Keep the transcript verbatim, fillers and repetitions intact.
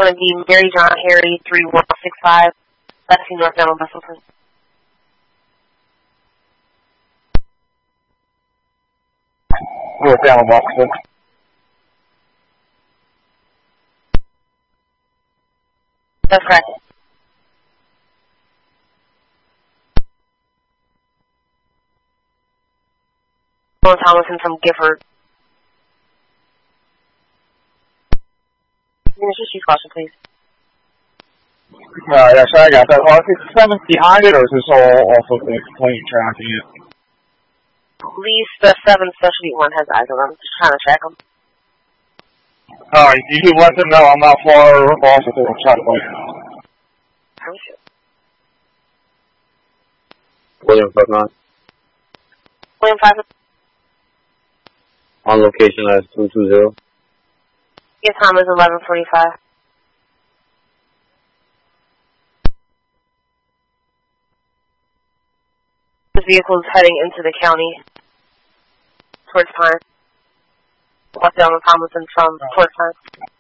going to be Mary John Harry three one six five. That's in North Alabama, Bethlehem. North Alabama. That's correct. Thomason from Gifford. Just use caution, please. Uh, yeah, so I got that. Well, is seven behind it, or is this all off of the complaint tracking it? At least the seven specialty one has eyes on them. Just trying to track them. Alright, you can let them know I'm not far off if they will try to fight. William five nine. William five nine. On location as two two zero. Your time is eleven forty-five. This vehicle is heading into the county towards Pine. What's down with Tomlinson from towards Pine.